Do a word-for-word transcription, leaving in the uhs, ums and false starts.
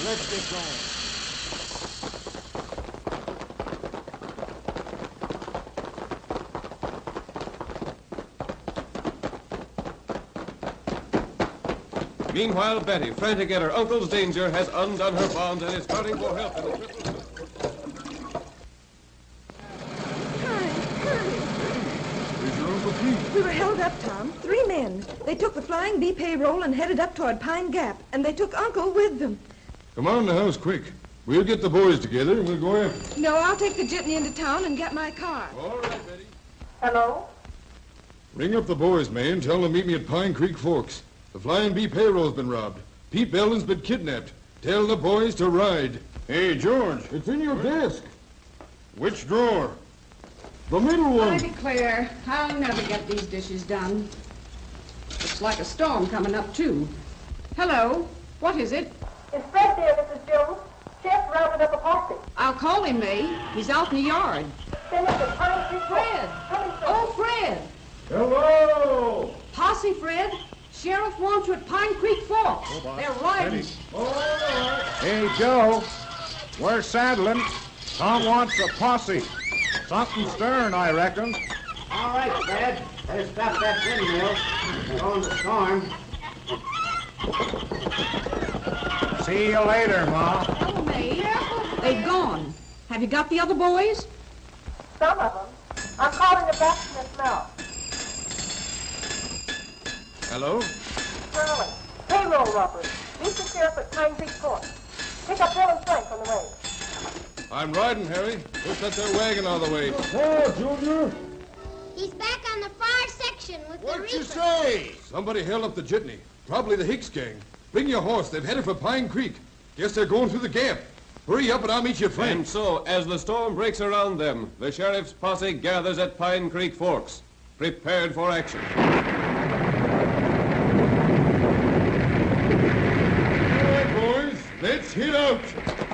Let's get going. Meanwhile, Betty, frantic at her uncle's danger, has undone her bonds and is starting for help in the triple... Where's your Uncle Pete? We were held up, Tom. Three men. They took the Flying B payroll and headed up toward Pine Gap, and they took Uncle with them. Come on in the house quick. We'll get the boys together and we'll go after them. No, I'll take the jitney into town and get my car. All right, Betty. Hello? Ring up the boys, man. Tell them to meet me at Pine Creek Forks. The Flying Bee payroll's been robbed. Pete Belden's been kidnapped. Tell the boys to ride. Hey, George. It's in your desk. Which drawer? The middle one. I declare, I'll never get these dishes done. Looks like a storm coming up, too. Hello, what is it? Is Fred there, Missus Jones? Chef rounded up a posse. I'll call him, May. He's out in the yard. Send us a Pine Creek Fred! Coming soon. Oh, Fred! Hello! Posse, Fred. Sheriff wants you at Pine Creek Forks. Oh, They're riding. Hey, Joe. We're saddling. Tom wants a posse. Something stern, I reckon. All right, Fred. Better stop that windmill. We're on the storm. See you later, Ma. Oh, May. They've gone. Have you got the other boys? Some of them. I'm calling the blacksmith now. Hello? Shirley. Payroll robbery. Meet the sheriff at Pine Creek Court. Pick up Bill and Frank on the way. I'm riding, Harry. Just let their wagon out of the way. Oh, Junior. He's back on the far section with the What'd you reaper. say? Somebody held up the jitney. Probably the Hicks gang. Bring your horse. They've headed for Pine Creek. Guess they're going through the gap. Hurry up and I'll meet you, Frank. And so, as the storm breaks around them, the sheriff's posse gathers at Pine Creek Forks, prepared for action. All right, boys. Let's hit out.